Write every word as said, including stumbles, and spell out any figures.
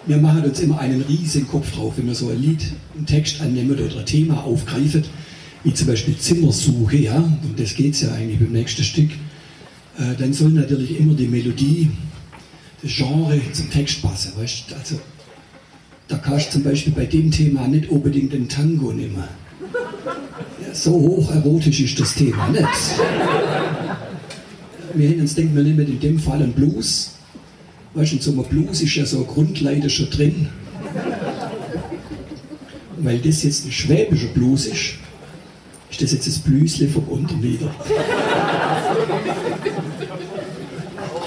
wir machen uns immer einen riesigen Kopf drauf, wenn wir so ein Lied, einen Text annehmen oder ein Thema aufgreifen, wie zum Beispiel Zimmersuche, ja, und das geht es ja eigentlich beim nächsten Stück, äh, dann soll natürlich immer die Melodie, das Genre zum Text passen, weißt du, also da kannst du zum Beispiel bei dem Thema nicht unbedingt den Tango nehmen. Ja, so hocherotisch ist das Thema nicht. Wir hätten uns denkt, wir nehmen in dem Fall einen Blues. Weißt du, in so einem Blues ist ja so eine Grundleiter schon drin. Weil das jetzt ein schwäbischer Blues ist, ist das jetzt das Blüsle vom Unterlieder.